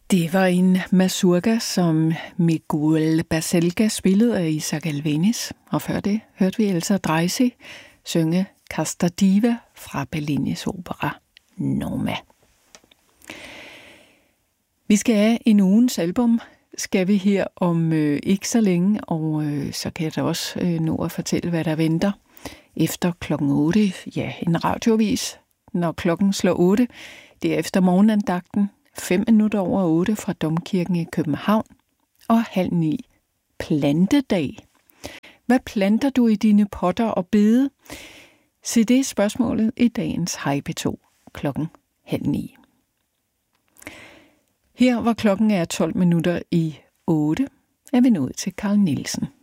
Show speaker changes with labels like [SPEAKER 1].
[SPEAKER 1] Det var en mazurka, som Miguel Baselga spillede af Isaac Albéniz, og før det hørte vi Elsa Dreisig synge Casta Diva fra Bellinis opera Norma. Vi skal have en ugens album, skal vi her om ikke så længe, og så kan jeg da også nå at fortælle, hvad der venter efter klokken 8. Ja, en radioavis, når klokken slår 8. Det er efter morgenandagten, 5 minutter over 8 fra Domkirken i København, og 8:30 plantedag. Hvad planter du i dine potter og bede? Se det spørgsmålet i dagens Hej P2 klokken 8:30. Her hvor klokken er 12 minutter i 8, er vi nået til Carl Nielsen.